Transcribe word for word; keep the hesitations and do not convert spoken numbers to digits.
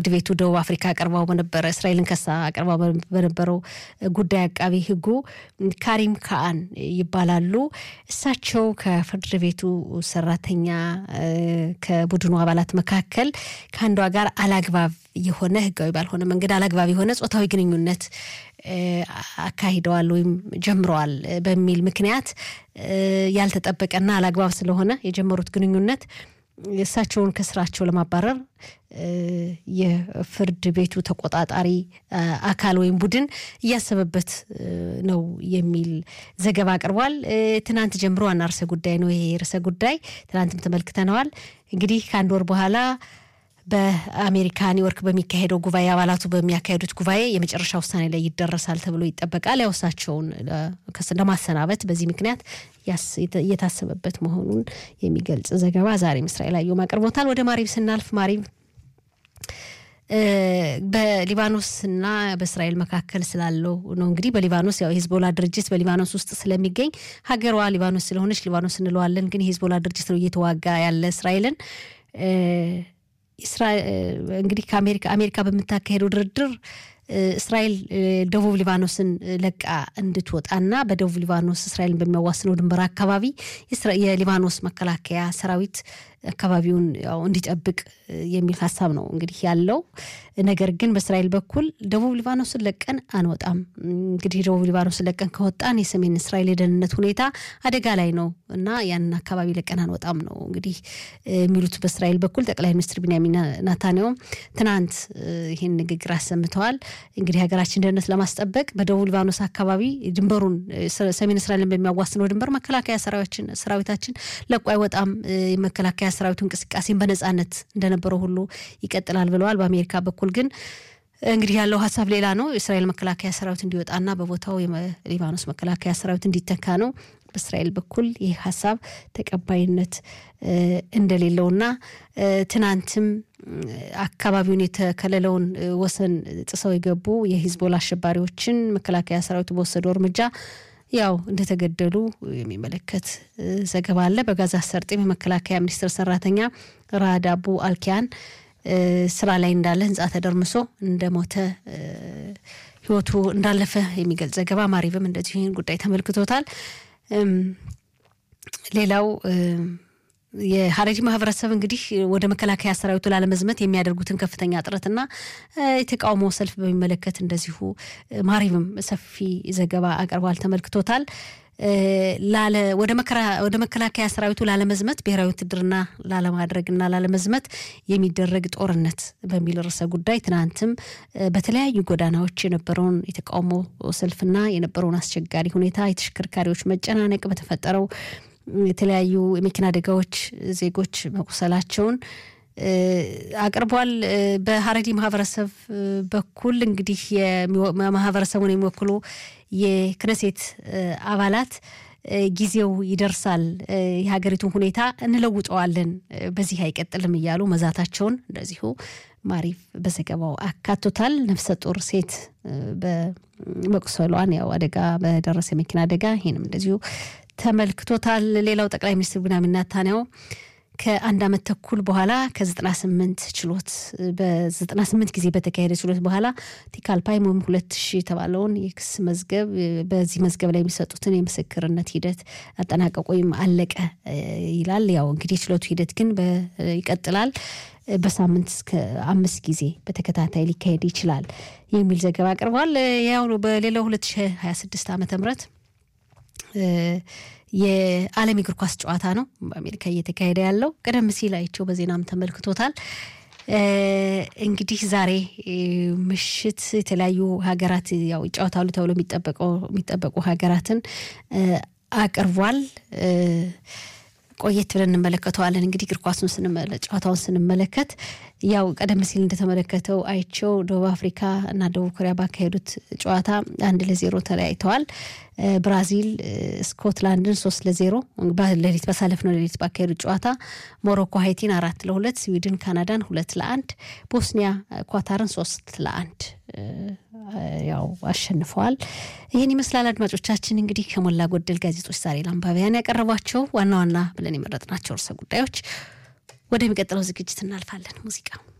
ፍርድ ቤቱ ደቡብ አፍሪካ አቀርባው በነበረ እስራኤልን ከሳ አቀርባው በነበረው ጉዳይ አቃቢ ህጉ ካሪም ካን ይባላሉ እሳቸው ከፍርድ ቤቱ ሰራተኛ ከቡድኑ አባላት መካከል ካንዷ ጋር አላግባብ የሆነ ህጋዊ ባልሆነ መንገድ አላግባብ የሆነ ጾታዊ ግንኙነት አካሂደዋል ወይም ጀምረዋል በሚል ምክንያት ያልተጠበቀና አላግባብ ስለሆነ የጀመሩት ግንኙነት እሳቸውን ከስራቸው ለማባረር የፍርድ ቤቱ ተቆጣጣሪ አካል ወይም ቡድን ያሰበበት ነው የሚል ዘገባ አቅርቧል ትናንት ጀምሮ አናርሰ ጉዳይ ነው ይሄ ርዕሰ ጉዳይ ትናንትም ተመልክተናል እንግዲህ ከአንድ ወር በኋላ በአሜሪካ ኒውዮርክ በሚካሄደው ጉባኤ አባላቱ በሚያካሄዱት ጉባኤ የመጨረሻ ውሳኔ ላይ ይደረሳል ተብሎ ይጠበቃል ያውሳቸውን ለማሰናበት በዚህ ምክንያት የታሰበበት መሆኑን የሚገልጽ ዘገባ ዛሬ እስራኤል አየው ማቀርቦታል ወደ ማሪብ ስናልፍ ማሪብ በሊባኖስና በእስራኤል መካከል ስላለው ነው እንግዲህ በሊባኖስ ያው ሂዝቦላ ድርጅት በሊባኖስ ውስጥ ስለሚገኝ ሀገሯ ሊባኖስ ስለሆነች ሊባኖስ እንለዋለን ግን ሂዝቦላ ድርጅት ነው እየተዋጋ ያለ እስራኤልን እስራኤል እንግዲህ ከአሜሪካ አሜሪካ በመታከሄደው ድርድር እስራኤል ደቡብ ሊባኖስን ለቃ እንድትወጣና በደቡብ ሊባኖስ እስራኤልን በሚያዋስነው ድንበር አካባቢ የሊባኖስ መከላከያ ሰራዊት አካባቢውን ያው እንዲጠብቅ የሚል ሐሳብ ነው እንግዲህ ያለው ነገር ግን በእስራኤል በኩል ደቡብ ሊባኖስን ለቀን አንወጣም እንግዲህ ደቡብ ሊባኖስን ለቀን ከወጣን የሰሜን እስራኤል የደህንነት ሁኔታ አደጋ ላይ ነው እና ያን አካባቢ ለቀን አንወጣም ነው እንግዲህ የሚሉት በእስራኤል በኩል ጠቅላይ ሚኒስትር ቢንያሚን ኔታንያሁ ትናንት ይሄን ንግግር አሰምተዋል እንግዲህ ሀገራችን ደህንነት ለማስጠበቅ በደቡብ ሊባኖስ አካባቢ ድንበሩን ሰሜን እስራኤልን በሚያዋስነው ድንበር መከላከያ ሰራዊታችን ሰራዊታችን ለቆ አይወጣም መከላከያ ሰራዊቱ እንቅስቃሴን በነጻነት እንደነበረው ሁሉ ይቀጥላል ብለዋል በአሜሪካ በኩል ግን እንግዲህ ያለው ሐሳብ ሌላ ነው እስራኤል መከላከያ ሰራዊት እንዲወጣና በቦታው የሊባኖስ መከላከያ ሰራዊት እንዲተካ ነው በእስራኤል በኩል ይህ ሐሳብ ተቀባይነት እንደሌለውና ትናንትም አካባቢውን የተከለለውን ወሰን ጥሰው የገቡ የሂዝቦላ አሸባሪዎችን መከላከያ ሰራዊቱ በወሰደው እርምጃ ያው እንደተገደሉ የሚመለከት ዘገባ አለ በጋዛ ሰርጥ የመከላከያ ሚኒስትር ሰራተኛ ራድ አቡ አልኪያን ስራ ላይ እንዳለ ህንጻ ተደርምሶ እንደሞተ ህይወቱ እንዳለፈ የሚገልጽ ዘገባ ማሪብም እንደዚህ ይህን ጉዳይ ተመልክቶታል ሌላው የሐረጂ ማህበረሰብ እንግዲህ ወደ መከላከያ ሰራዊቱ ላለመዝመት የሚያደርጉትን ከፍተኛ ጥረትና የተቃውሞ ሰልፍ በሚመለከት እንደዚሁ ማሪብም ሰፊ ዘገባ አቀርቧል ተመልክቶታል ላለ ወደ መከራ ወደ መከላከያ ሰራዊቱ ላለመዝመት ብሔራዊ ውትድርና ላለማድረግና ላለመዝመት የሚደረግ ጦርነት በሚል ርዕሰ ጉዳይ ትናንትም በተለያዩ ጎዳናዎች የነበረውን የተቃውሞ ሰልፍና የነበረውን አስቸጋሪ ሁኔታ የተሽከርካሪዎች መጨናነቅ በተፈጠረው የተለያዩ የመኪና አደጋዎች ዜጎች መቁሰላቸውን አቅርቧል በሐረጂ ማህበረሰብ በኩል እንግዲህ የማህበረሰቡን የሚወክሉ የክነሴት አባላት ጊዜው ይደርሳል የሀገሪቱን ሁኔታ እንለውጠዋለን በዚህ አይቀጥልም ይያሉ መዛታቸውን እንደዚሁ ማሪፍ በዘገባው አካቶታል ነፍሰ ጡር ሴት በመቁሰሏን ያው አደጋ በደረሰ መኪና አደጋ ይሄንም እንደዚሁ ተመልክቶታል ሌላው ጠቅላይ ሚኒስትር ቢንያሚን ኔታንያሁ ከአንድ አመት ተኩል በኋላ ከ98 ችሎት በ98 ጊዜ በተካሄደ ችሎት በኋላ ቲካልፓይም ሁለት ሺህ ተባለውን የክስ መዝገብ በዚህ መዝገብ ላይ የሚሰጡትን የምስክርነት ሂደት አጠናቀቆይም አለቀ ይላል ያው እንግዲህ ችሎቱ ሂደት ግን ይቀጥላል በሳምንት እስከ አምስት ጊዜ በተከታታይ ሊካሄድ ይችላል የሚል ዘገባ አቅርቧል ያው በሌላው ሁለት ሺህ ሃያ ስድስት ዓመተ ምህረት የዓለም እግር ኳስ ጨዋታ ነው በአሜሪካ እየተካሄደ ያለው ቀደም ሲል አይቸው በዜናም ተመልክቶታል እንግዲህ ዛሬ ምሽት የተለያዩ ሀገራት ያው ጨዋታው ተብሎ የሚጠበቀው የሚጠበቁ ሀገራትን አቅርቧል ቆየት ብለን እንመለከተዋለን እንግዲህ እግር ኳሱን ስንመለከት ጨዋታውን ስንመለከት ያው ቀደም ሲል እንደተመለከተው አይቸው ደቡብ አፍሪካ እና ደቡብ ኮሪያ ባካሄዱት ጨዋታ አንድ ለዜሮ ተለያይተዋል ብራዚል ስኮትላንድን ሶስት ለዜሮ በሌሊት በሳለፍነው ሌሊት ባካሄዱት ጨዋታ ሞሮኮ ሃይቲን አራት ለሁለት ስዊድን ካናዳን ሁለት ለአንድ ቦስኒያ ኳታርን ሶስት ለአንድ ያው አሸንፈዋል ይሄን ይመስላል አድማጮቻችን እንግዲህ ከሞላ ጎደል ጋዜጦች ዛሬ ለአንባቢያን ያቀርቧቸው ዋና ዋና ብለን የመረጥናቸው ርዕሰ ጉዳዮች ወደ የሚቀጥለው ዝግጅት እናልፋለን ሙዚቃ